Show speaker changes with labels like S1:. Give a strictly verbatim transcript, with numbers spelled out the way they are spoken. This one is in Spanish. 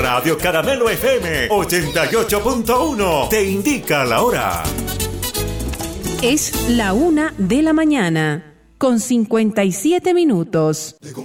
S1: Radio Caramelo F M ochenta y ocho punto uno te indica la hora.
S2: Es la una de la mañana, con cincuenta y siete minutos.